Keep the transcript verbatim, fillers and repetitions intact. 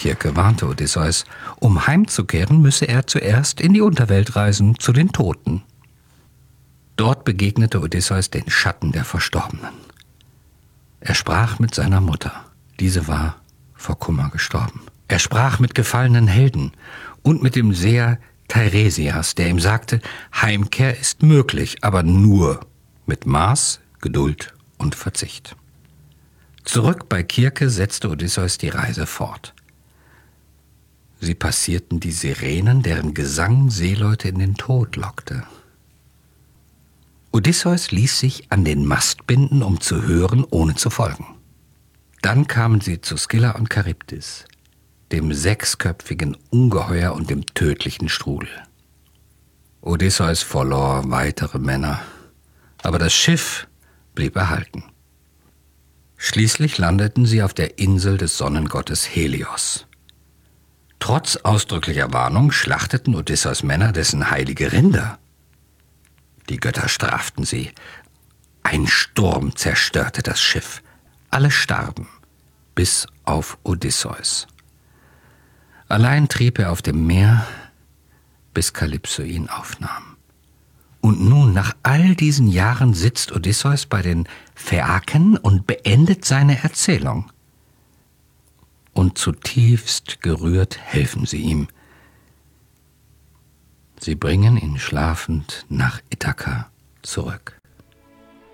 Kirke warnte Odysseus, um heimzukehren, müsse er zuerst in die Unterwelt reisen, zu den Toten. Dort begegnete Odysseus den Schatten der Verstorbenen. Er sprach mit seiner Mutter. Diese war vor Kummer gestorben. Er sprach mit gefallenen Helden und mit dem Seher Teiresias, der ihm sagte, Heimkehr ist möglich, aber nur mit Maß, Geduld und Verzicht. Zurück bei Kirke setzte Odysseus die Reise fort. Sie passierten die Sirenen, deren Gesang Seeleute in den Tod lockte. Odysseus ließ sich an den Mast binden, um zu hören, ohne zu folgen. Dann kamen sie zu Skylla und Charybdis, dem sechsköpfigen Ungeheuer und dem tödlichen Strudel. Odysseus verlor weitere Männer, aber das Schiff blieb erhalten. Schließlich landeten sie auf der Insel des Sonnengottes Helios. Trotz ausdrücklicher Warnung schlachteten Odysseus Männer dessen heilige Rinder. Die Götter straften sie. Ein Sturm zerstörte das Schiff. Alle starben, bis auf Odysseus. Allein trieb er auf dem Meer, bis Kalypso ihn aufnahm. Und nun, nach all diesen Jahren, sitzt Odysseus bei den Phäaken und beendet seine Erzählung. Und zutiefst gerührt helfen sie ihm. Sie bringen ihn schlafend nach Ithaka zurück.